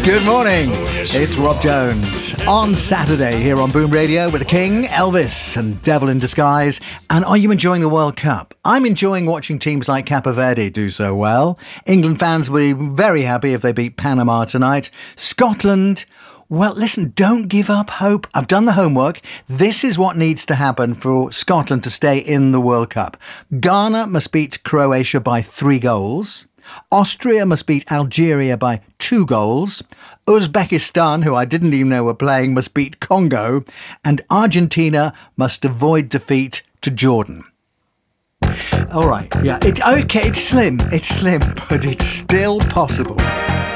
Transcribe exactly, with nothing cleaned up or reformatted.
Good morning. It's Rob Jones on Saturday here on Boom Radio with the King, Elvis and Devil in Disguise. And are you enjoying the World Cup? I'm enjoying watching teams like Cape Verde do so well. England fans will be very happy if they beat Panama tonight. Scotland... Well, listen, don't give up hope. I've done the homework. This is what needs to happen for Scotland to stay in the World Cup. Ghana must beat Croatia by three goals. Austria must beat Algeria by two goals. Uzbekistan, who I didn't even know were playing, must beat Congo. And Argentina must avoid defeat to Jordan. All right, yeah, it, okay, it's slim, it's slim, but it's still possible.